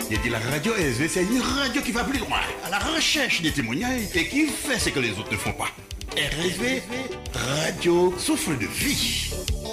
Il dit la radio RSV, c'est une radio qui va plus loin, à la recherche des témoignages et qui fait ce que les autres ne font pas. RSV, radio souffle de vie.